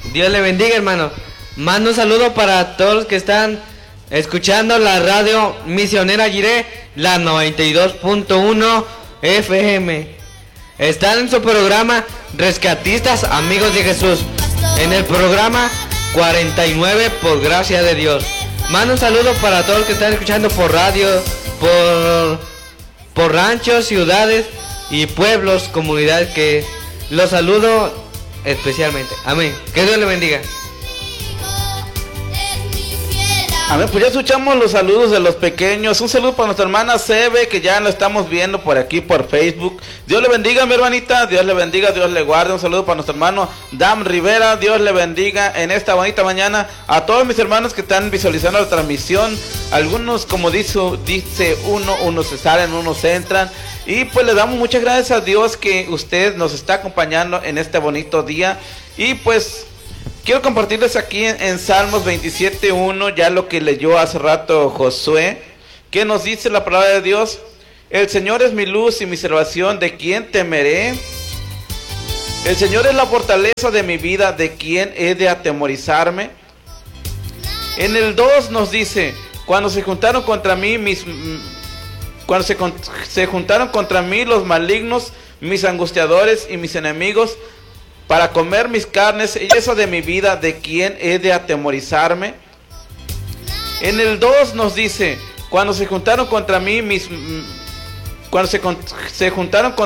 Dios le bendiga, hermano. Mando un saludo para todos los que están escuchando la radio Misionera Jiré, la 92.1 FM. Están en su programa Rescatistas Amigos de Jesús, en el programa 49 por gracia de Dios. Mando un saludo para todos los que están escuchando por radio, por ranchos, ciudades y pueblos, comunidades, que los saludo especialmente. Amén. Que Dios le bendiga. Amén, pues ya escuchamos los saludos de los pequeños. Un saludo para nuestra hermana Sebe, que ya lo estamos viendo por aquí por Facebook. Dios le bendiga, mi hermanita. Dios le bendiga, Dios le guarde. Un saludo para nuestro hermano Dam Rivera. Dios le bendiga en esta bonita mañana. A todos mis hermanos que están visualizando la transmisión. Algunos, como dice unos se salen, unos entran. Y pues le damos muchas gracias a Dios que usted nos está acompañando en este bonito día. Y pues quiero compartirles aquí en Salmos 27:1, ya lo que leyó hace rato Josué, que nos dice la palabra de Dios: el Señor es mi luz y mi salvación, ¿de quién temeré? El Señor es la fortaleza de mi vida, ¿de quién he de atemorizarme? En el 2 nos dice: cuando se juntaron contra mí se juntaron contra mí los malignos, mis angustiadores y mis enemigos, para comer mis carnes, y eso de mi vida, ¿de quién he de atemorizarme? En el 2 nos dice: cuando se juntaron contra mí se juntaron contra